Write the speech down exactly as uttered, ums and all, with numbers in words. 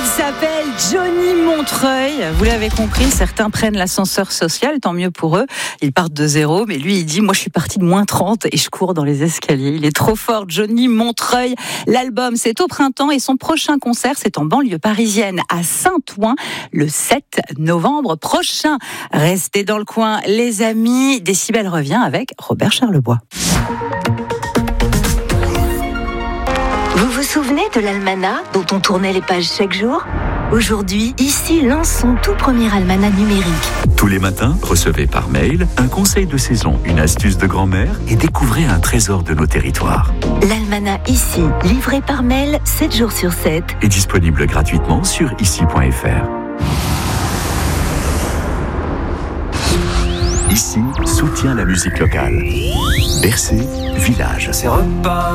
s'appelle Johnny Montreuil. Vous l'avez compris, certains prennent l'ascenseur social, tant mieux pour eux. Ils partent de zéro, mais lui, il dit, moi, je suis parti de moins trente et je cours dans les escaliers. Il est trop fort, Johnny Montreuil. L'album, c'est au printemps et son prochain concert, c'est en banlieue parisienne à Saint-Ouen, le sept novembre prochain. Restez dans le coin, les amis. Décibel revient avec Robert Charlebois. Vous vous souvenez de l'almanach dont on tournait les pages chaque jour ? Aujourd'hui, ici lance son tout premier almanach numérique. Tous les matins, recevez par mail un conseil de saison, une astuce de grand-mère et découvrez un trésor de nos territoires. L'almanach ici, livré par mail sept jours sur sept. Est disponible gratuitement sur ici point f r. Ici soutient la musique locale. Bercé, village. C'est repas.